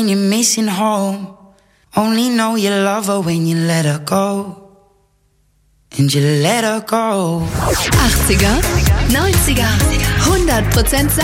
You're missing home. Only know you love her when you let her go. And you let her go. 80er, 90er, 100%